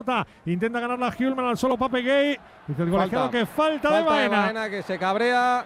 Intenta ganar la Hjulmand al solo Pape Gay. Dice el colegiado que falta de Baena. Que se cabrea.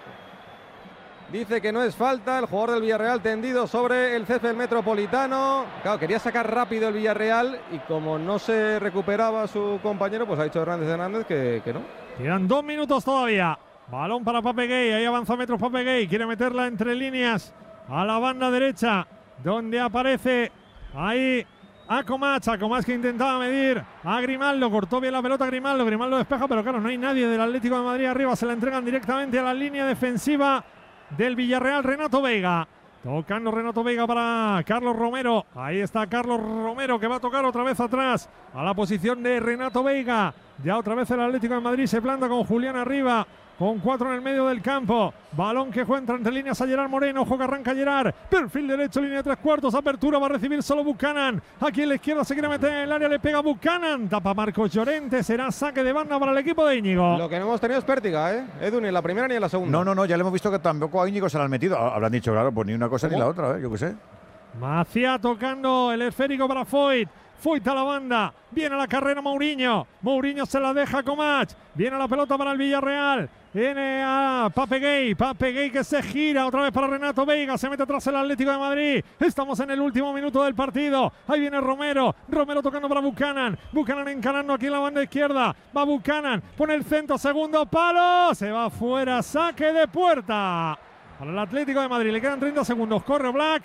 Dice que no es falta. El jugador del Villarreal tendido sobre el césped del Metropolitano. Claro, quería sacar rápido el Villarreal y como no se recuperaba su compañero, pues ha dicho Hernández que no. Quedan 2 minutos todavía. Balón para Pape Gay. Ahí avanza metros Pape Gay. Quiere meterla entre líneas a la banda derecha, donde aparece ahí Acomach que intentaba medir a Grimaldo, cortó bien la pelota Grimaldo despeja, pero claro, no hay nadie del Atlético de Madrid arriba, se la entregan directamente a la línea defensiva del Villarreal. Renato Veiga, tocando Renato Veiga para Carlos Romero, ahí está Carlos Romero que va a tocar otra vez atrás a la posición de Renato Veiga, ya otra vez el Atlético de Madrid se planta con Julián arriba, con 4 en el medio del campo. Balón que juega entre líneas a Gerard Moreno. Ojo que arranca Gerard. Perfil derecho, línea de 3/4. Apertura va a recibir solo Buchanan. Aquí en la izquierda se quiere meter en el área. Le pega Buchanan. Tapa Marcos Llorente. Será saque de banda para el equipo de Íñigo. Lo que no hemos tenido es pértiga, Edu, ni en la primera ni en la segunda. No. Ya le hemos visto que tampoco a Íñigo se la han metido. Habrán dicho, claro, pues ni una cosa ni la otra, yo qué sé. Macía tocando el esférico para Foyt. Foyt a la banda. Viene a la carrera Mourinho. Mourinho se la deja a Comach. Viene la pelota para el Villarreal. Viene a Pape Gay que se gira otra vez para Renato Veiga, se mete atrás el Atlético de Madrid. Estamos en el último minuto del partido. Ahí viene Romero tocando para Buchanan encarando aquí en la banda izquierda. Va Buchanan, pone el centro, segundo palo, se va fuera, saque de puerta para el Atlético de Madrid. Le quedan 30 segundos, corre Black.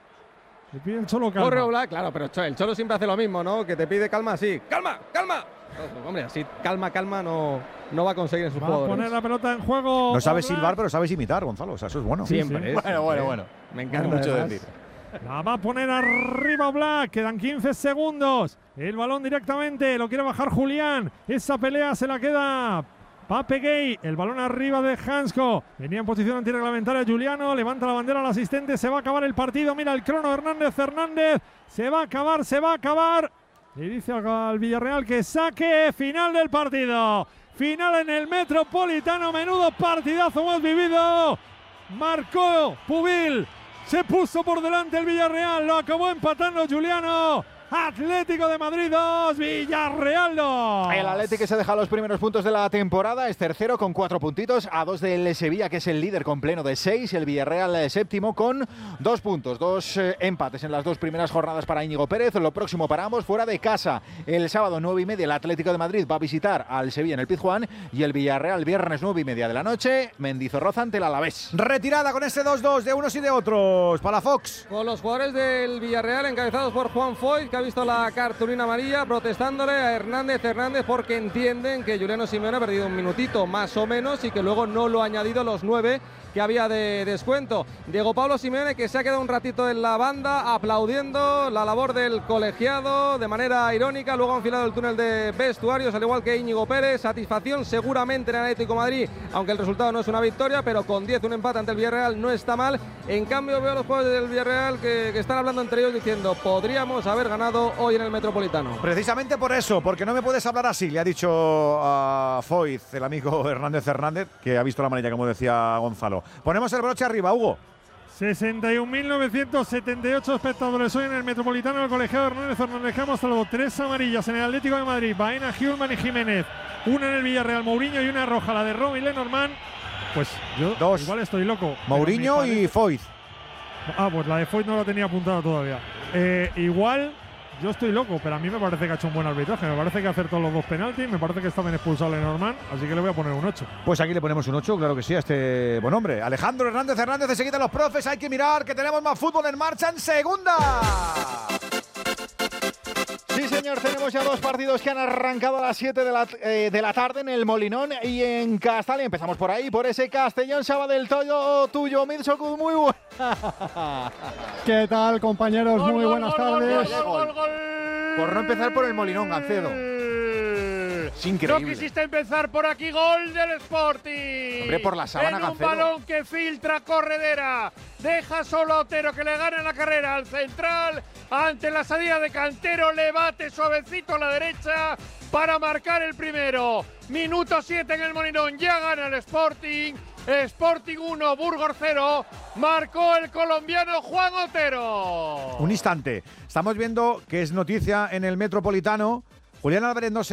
Le pide el Cholo calma. Corre Black, claro, pero el Cholo siempre hace lo mismo, ¿no? Que te pide calma así. ¡Calma! No, hombre, así calma no va a conseguir en sus jugadores. Va a poner la pelota en juego. No sabes silbar, pero sabes imitar, Gonzalo. O sea, eso es bueno. Siempre. Sí. Bueno. Me encanta mucho decir. La va a poner arriba Black. Quedan 15 segundos. El balón directamente. Lo quiere bajar Julián. Esa pelea se la queda Pape Gay. El balón arriba de Hansko. Venía en posición antirreglamentaria Juliano. Levanta la bandera al asistente. Se va a acabar el partido. Mira el crono Hernández. Se va a acabar. Y dice al Villarreal que saque final del partido. Final en el Metropolitano. Menudo partidazo hemos vivido. Marcó Pubil. Se puso por delante el Villarreal. Lo acabó empatando Juliano. Atlético de Madrid 2, Villarreal 2. El Atlético que se deja los primeros puntos de la temporada es tercero con 4 puntitos, a 2 del Sevilla, que es el líder con pleno de 6, el Villarreal séptimo con 2 puntos, 2 empates en las 2 primeras jornadas para Íñigo Pérez. Lo próximo para ambos fuera de casa. El sábado 9:30 el Atlético de Madrid va a visitar al Sevilla en el Pizjuán y el Villarreal viernes 9:30 de la noche, Mendizorroza ante el Alavés. Retirada con este 2-2 de unos y de otros para Fox. Con los jugadores del Villarreal encabezados por Juan Foyt, que ha visto la cartulina amarilla, protestándole a Hernández porque entienden que Juliano Simeone ha perdido un minutito más o menos y que luego no lo ha añadido los 9 que había de descuento. Diego Pablo Simeone, que se ha quedado un ratito en la banda aplaudiendo la labor del colegiado de manera irónica, luego ha enfilado el túnel de vestuarios al igual que Íñigo Pérez. Satisfacción seguramente en el Atlético de Madrid, aunque el resultado no es una victoria, pero con 10 un empate ante el Villarreal no está mal. En cambio veo a los jugadores del Villarreal que están hablando entre ellos diciendo podríamos haber ganado hoy en el Metropolitano. Precisamente por eso, porque no me puedes hablar así, le ha dicho a Foyt, el amigo Hernández, que ha visto la amarilla, como decía Gonzalo. Ponemos el broche arriba, Hugo. 61.978 espectadores hoy en el Metropolitano del colegiado Hernández. Hemos salvo 3 amarillas en el Atlético de Madrid, Baena, Hjulmand y Jiménez. Una en el Villarreal, Mourinho, y una roja, la de Robin Lenormand. Pues yo 2. Igual estoy loco. Mourinho y Foyt. Pues la de Foyt no la tenía apuntada todavía. Igual yo estoy loco, pero a mí me parece que ha hecho un buen arbitraje. Me parece que acertó los 2 penaltis. Me parece que está bien expulsado Lenormand. Así que le voy a poner un 8. Pues aquí le ponemos un 8, claro que sí, a este buen hombre. Alejandro Hernández, se quitan los profes. Hay que mirar que tenemos más fútbol en marcha en segunda. Sí, señor, tenemos ya 2 partidos que han arrancado a las 7 de la tarde en el Molinón y en Castalia. Empezamos por ahí, por ese Castellón Sabadell tuyo, Mirsokut, muy bueno. ¿Qué tal, compañeros? Muy buenas tardes. Gol. Por no empezar por el Molinón, Gancedo. Es increíble. No quisiste empezar por aquí, gol del Sporting. Hombre, por la sábana, en un Gancedo. balón que filtra corredera. Deja solo a Otero, que le gana la carrera al central. Ante la salida de Cantero, le bate suavecito a la derecha para marcar el primero. Minuto 7 en el Molinón, ya gana el Sporting. Sporting 1, Burgos 0. Marcó el colombiano Juan Otero. Un instante. Estamos viendo que es noticia en el Metropolitano. Julián Álvarez no se